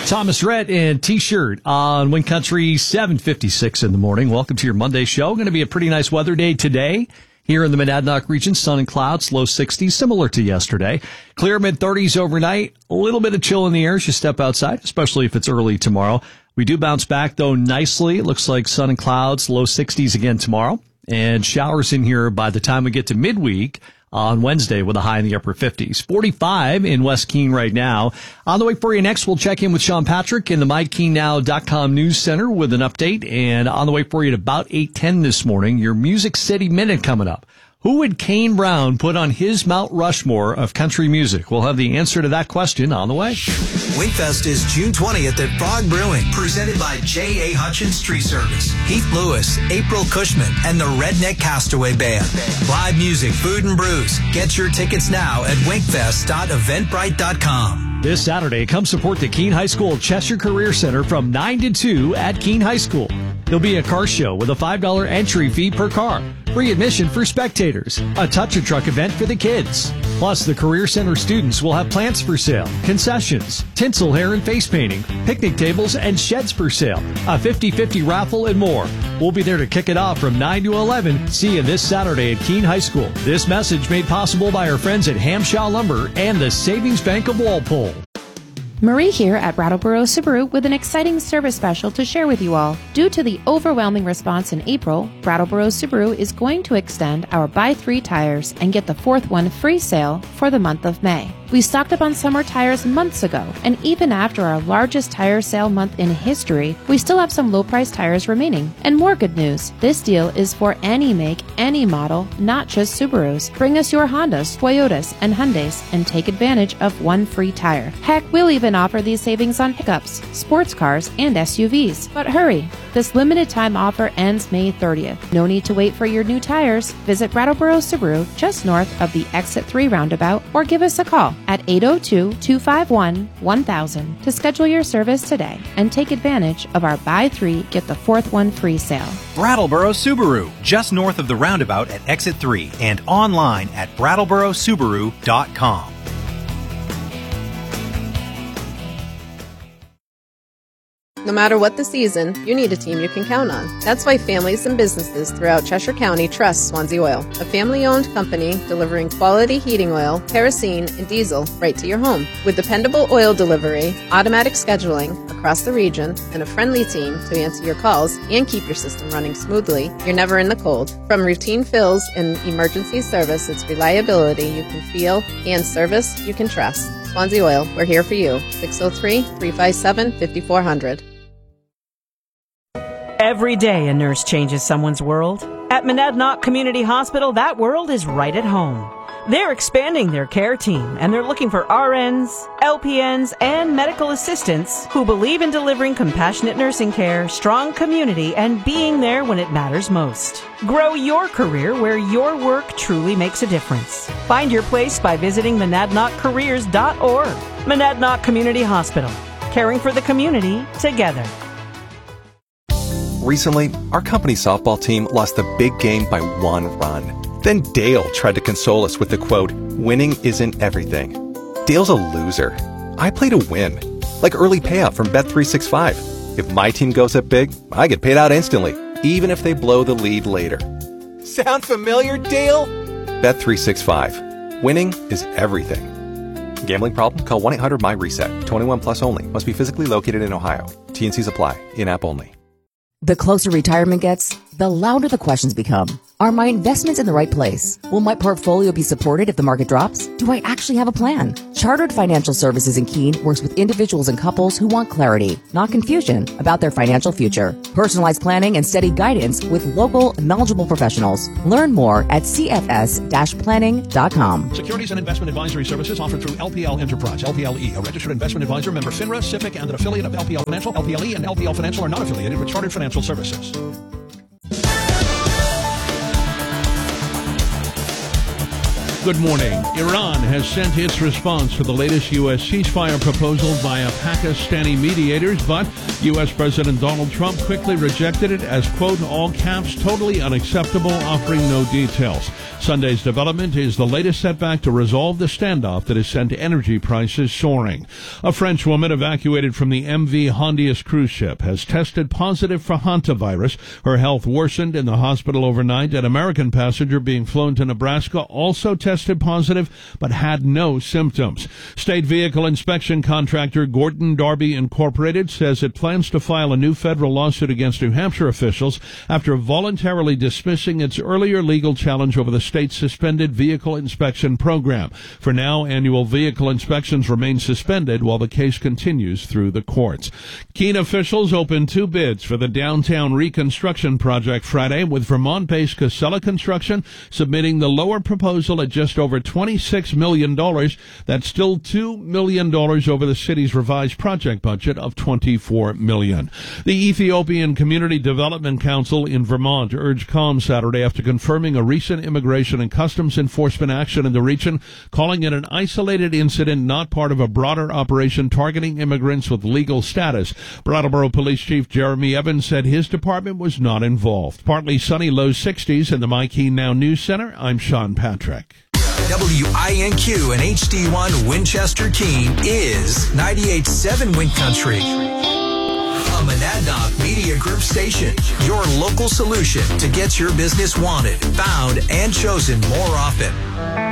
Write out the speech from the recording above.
Thomas Rhett and T-shirt on Wind Country, 7:56 in the morning. Welcome to your Monday show. Going to be a pretty nice weather day today here in the Monadnock region. Sun and clouds, low 60s, similar to yesterday. Clear mid-30s overnight. A little bit of chill in the air as you step outside, especially if it's early tomorrow. We do bounce back, though, nicely. It looks like sun and clouds, low 60s again tomorrow. And showers in here by the time we get to midweek on Wednesday with a high in the upper 50s. 45 in West Keene right now. On the way for you next, we'll check in with Sean Patrick in the MyKeenNow.com News Center with an update. And on the way for you at about 8:10 this morning, your Music City Minute coming up. Who would Kane Brown put on his Mount Rushmore of country music? We'll have the answer to that question on the way. Winkfest is June 20th at Frog Brewing, presented by J.A. Hutchins Tree Service, Heath Lewis, April Cushman, and the Redneck Castaway Band. Live music, food, and brews. Get your tickets now at winkfest.eventbrite.com. This Saturday, come support the Keene High School Cheshire Career Center from 9 to 2 at Keene High School. There'll be a car show with a $5 entry fee per car. Free admission for spectators. A touch a truck event for the kids. Plus, the Career Center students will have plants for sale, concessions, tinsel hair and face painting, picnic tables, and sheds for sale. A 50-50 raffle and more. We'll be there to kick it off from 9 to 11. See you this Saturday at Keene High School. This message made possible by our friends at Hamshaw Lumber and the Savings Bank of Walpole. Marie here at Brattleboro Subaru with an exciting service special to share with you all. Due to the overwhelming response in April, Brattleboro Subaru is going to extend our buy 3 tires and get the 4th one free sale for the month of May. We stocked up on summer tires months ago, and even after our largest tire sale month in history, we still have some low-priced tires remaining. And more good news, this deal is for any make, any model, not just Subarus. Bring us your Hondas, Toyotas, and Hyundais and take advantage of one free tire. Heck, we'll even offer these savings on pickups, sports cars, and SUVs. But hurry, this limited time offer ends May 30th. No need to wait for your new tires. Visit Brattleboro Subaru just north of the Exit 3 roundabout or give us a call at 802-251-1000 to schedule your service today and take advantage of our buy 3, get the 4th one free sale. Brattleboro Subaru, just north of the roundabout at Exit 3 and online at brattleborosubaru.com. No matter what the season, you need a team you can count on. That's why families and businesses throughout Cheshire County trust Swansea Oil, a family-owned company delivering quality heating oil, kerosene, and diesel right to your home. With dependable oil delivery, automatic scheduling across the region, and a friendly team to answer your calls and keep your system running smoothly, you're never in the cold. From routine fills and emergency service, it's reliability you can feel and service you can trust. Swansea Oil, we're here for you. 603-357-5400. Every day a nurse changes someone's world. At Monadnock Community Hospital, that world is right at home. They're expanding their care team, and they're looking for RNs, LPNs, and medical assistants who believe in delivering compassionate nursing care, strong community, and being there when it matters most. Grow your career where your work truly makes a difference. Find your place by visiting monadnockcareers.org. Monadnock Community Hospital, caring for the community together. Recently, our company softball team lost the big game by 1 run. Then Dale tried to console us with the quote, "Winning isn't everything." Dale's a loser. I play to win. Like early payout from Bet365. If my team goes up big, I get paid out instantly, even if they blow the lead later. Sound familiar, Dale? Bet365. Winning is everything. Gambling problem? Call 1-800-MY-RESET. 21 plus only. Must be physically located in Ohio. T&Cs apply. In-app only. The closer retirement gets, the louder the questions become. Are my investments in the right place? Will my portfolio be supported if the market drops? Do I actually have a plan? Chartered Financial Services in Keene works with individuals and couples who want clarity, not confusion, about their financial future. Personalized planning and steady guidance with local, knowledgeable professionals. Learn more at cfs-planning.com. Securities and investment advisory services offered through LPL Enterprise, LPLE, a registered investment advisor, member FINRA, SIPC, and an affiliate of LPL Financial. LPLE and LPL Financial are not affiliated with Chartered Financial Services. Good morning. Iran has sent its response to the latest U.S. ceasefire proposal via Pakistani mediators, but U.S. President Donald Trump quickly rejected it as, quote, all caps, totally unacceptable, offering no details. Sunday's development is the latest setback to resolve the standoff that has sent energy prices soaring. A French woman evacuated from the MV Hondius cruise ship has tested positive for hantavirus. Her health worsened in the hospital overnight. An American passenger being flown to Nebraska also tested positive but had no symptoms. State vehicle inspection contractor Gordon Darby Incorporated says it plans to file a new federal lawsuit against New Hampshire officials after voluntarily dismissing its earlier legal challenge over the state's suspended vehicle inspection program. For now, annual vehicle inspections remain suspended while the case continues through the courts. Keene officials opened 2 bids for the downtown reconstruction project Friday, with Vermont-based Casella Construction submitting the lower proposal at just over $26 million. That's still $2 million over the city's revised project budget of $24 million. The Ethiopian Community Development Council in Vermont urged calm Saturday after confirming a recent immigration and customs enforcement action in the region, calling it an isolated incident, not part of a broader operation targeting immigrants with legal status. Brattleboro Police Chief Jeremy Evans said his department was not involved. Partly sunny, low 60s in the My Keene Now News Center. I'm Sean Patrick. WINQ and HD1 Winchester Keene is 98.7 Wind Country. A Monadnock Media Group station. Your local solution to get your business wanted, found, and chosen more often.